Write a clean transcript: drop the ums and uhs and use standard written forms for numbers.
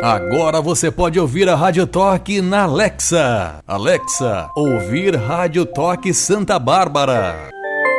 Agora você pode ouvir a Rádio Toque na Alexa. Alexa, ouvir Rádio Toque Santa Bárbara.